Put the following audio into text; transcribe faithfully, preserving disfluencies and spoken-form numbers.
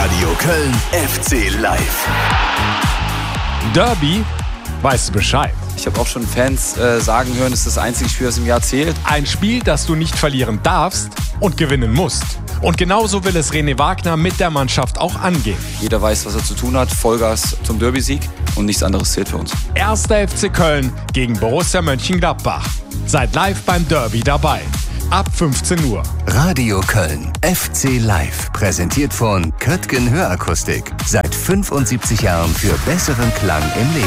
Radio Köln F C Live. Derby, weißt du Bescheid. Ich habe auch schon Fans äh, sagen hören, es ist das einzige Spiel, das im Jahr zählt. Ein Spiel, das du nicht verlieren darfst und gewinnen musst. Und genauso will es René Wagner mit der Mannschaft auch angehen. Jeder weiß, was er zu tun hat. Vollgas zum Derby-Sieg und nichts anderes zählt für uns. Erster F C Köln gegen Borussia Mönchengladbach. Seid live beim Derby dabei. Ab fünfzehn Uhr. Radio Köln F C Live. Präsentiert von Köttgen Hörakustik. Seit fünfundsiebzig Jahren für besseren Klang im Leben.